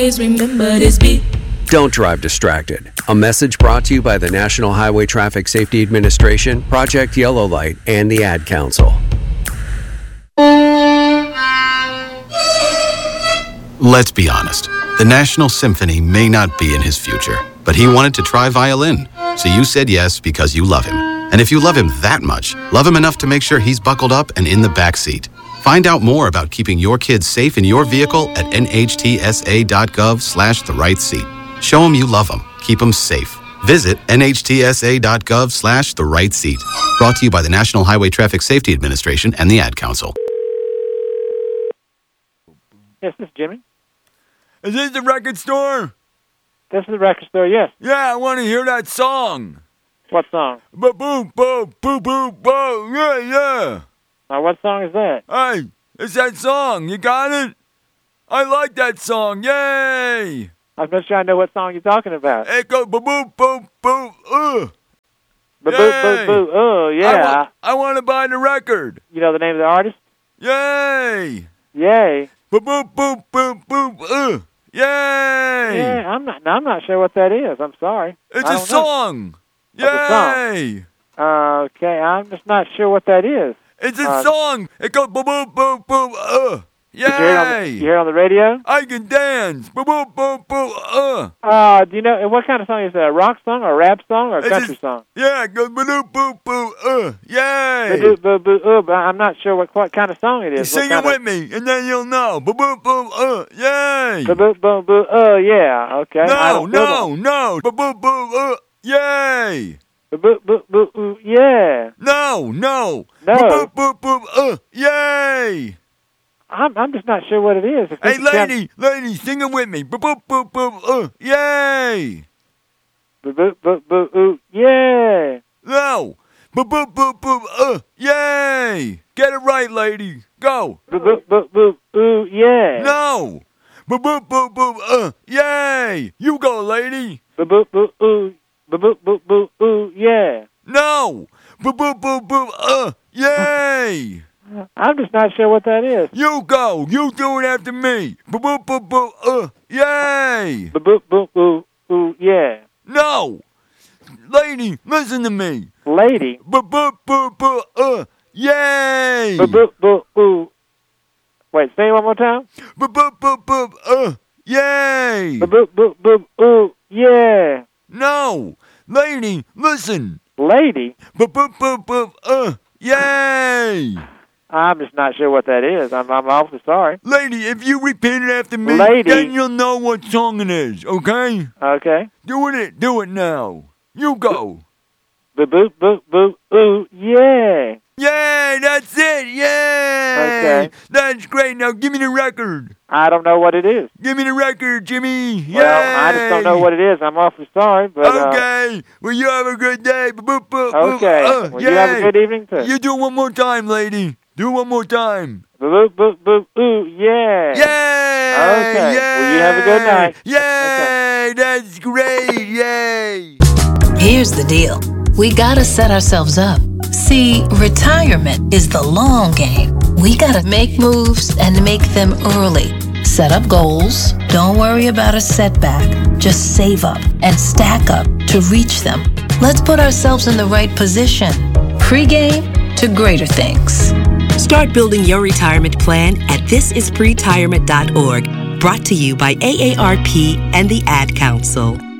remember this beat. Don't drive distracted. A message brought to you by the National Highway Traffic Safety Administration, Project Yellow Light, and the Ad Council. Let's be honest. The National Symphony may not be in his future, but he wanted to try violin. So you said yes because you love him. And if you love him that much, love him enough to make sure he's buckled up and in the back seat. Find out more about keeping your kids safe in your vehicle at nhtsa.gov/the-right-seat. Show him you love him. Keep him safe. Visit nhtsa.gov/the-right-seat. Brought to you by the National Highway Traffic Safety Administration and the Ad Council. Yes, this is Jimmy. Is this the record store? This is the record store, yes. Yeah, I want to hear that song. What song? Ba-boom, boom, boom, boom, boom, yeah, yeah. What song is that? Hey, it's that song. You got it? I like that song. Yay! I'm not sure I know what song you're talking about. It goes ba-boom, boom, boom, Ba-boo, yeah. I want to buy the record. You know the name of the artist? Yay! Yay. Ba-boom, boom, boom, boom, yay! Yeah, I'm not sure what that is. I'm sorry. It's a song. Yay! Okay, I'm just not sure what that is. It's a song. It goes boom, boom, boom, boom, yay! You hear it on the radio? I can dance. Boom, boom, boom, boom, do you know what kind of song is that? A rock song, or a rap song, or a country song? Yeah, it goes boom, boom, boom, yay! But I'm not sure what kind of song it is. Sing it with me, and then you'll know. Boom, boom, boom, yay! Boom, boom, boom, yeah. Okay. No. Boom, boom, boom, yay! Yeah. No. Boom, boom, boom, yay! I'm just not sure what it is. Hey, lady, sing it with me. Boom, boom, boom, yay! Yeah. No. Boom, boom, boom, boom, yay! Get it right, lady. Go. Yeah. No. Boom, boom, boom, boom, yay! You go, lady. Yeah. No. Boom, boom, boom, boom, yay! I'm just not sure what that is. You go. You do it after me. Boom, boom, boom, boom, yay! Yeah. No. Lady, listen to me. Lady. Yay! Wait, say it one more time. Yay! Yeah. No. Lady, listen. Lady. Yay! I'm just not sure what that is. I'm awfully sorry. Lady, if you repeat it after me, then you'll know what song it is, okay? Okay. Do it now. You go. Yeah. Yay, that's it, yay! Okay. That's great. Now give me the record. I don't know what it is. Give me the record, Jimmy. Yay! Well, I just don't know what it is. I'm awfully sorry, but... Okay. Well, you have a good day. Okay. Well, you have a good evening, too. You do it one more time, lady. Do it one more time. Yeah. Yay! Okay. Yay! Well, you have a good night. Yay! Okay. That's great. Yay! Here's the deal. We gotta set ourselves up. See, retirement is the long game. We gotta make moves and make them early. Set up goals. Don't worry about a setback. Just save up and stack up to reach them. Let's put ourselves in the right position. Pre-game to greater things. Start building your retirement plan at thisispretirement.org. Brought to you by AARP and the Ad Council.